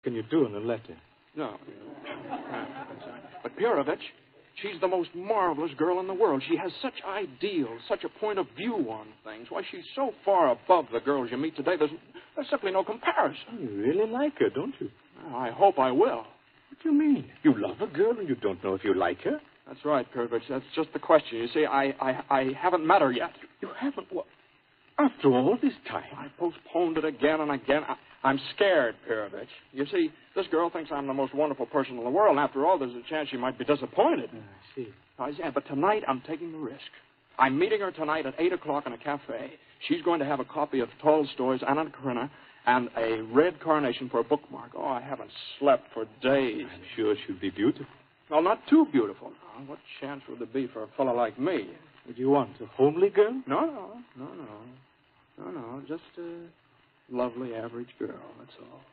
Can you do in a letter? No. But Pyrovich, she's the most marvelous girl in the world. She has such ideals, such a point of view on things. Why, she's so far above the girls you meet today, there's simply no comparison. You really like her, don't you? I hope I will. What do you mean? You love a girl and you don't know if you like her? That's right, Pyrovich. That's just the question. You see, I haven't met her yet. You haven't? What? After all this time? I postponed it again and again. I'm scared, Pyrovich. You see, this girl thinks I'm the most wonderful person in the world, and after all, there's a chance she might be disappointed. I see. But tonight, I'm taking the risk. I'm meeting her tonight at 8 o'clock in a cafe. She's going to have a copy of Tolstoy's Anna Karenina and a red carnation for a bookmark. Oh, I haven't slept for days. I'm sure she'll be beautiful. Well, not too beautiful. Now, what chance would there be for a fellow like me? What do you want, a homely girl? No. Just a lovely average girl, that's all.